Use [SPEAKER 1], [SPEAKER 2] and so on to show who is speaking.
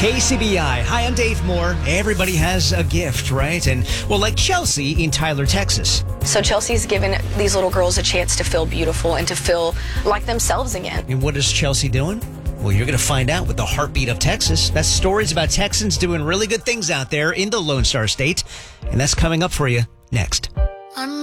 [SPEAKER 1] KCBI. Hi, I'm Dave Moore. Everybody has a gift, right? And, well, like Chelsea in Tyler, Texas.
[SPEAKER 2] So Chelsea's given these little girls a chance to feel beautiful and to feel like themselves again.
[SPEAKER 1] And what is Chelsea doing? Well, you're going to find out with the Heartbeat of Texas. That's stories about Texans doing really good things out there in the Lone Star State. And that's coming up for you next.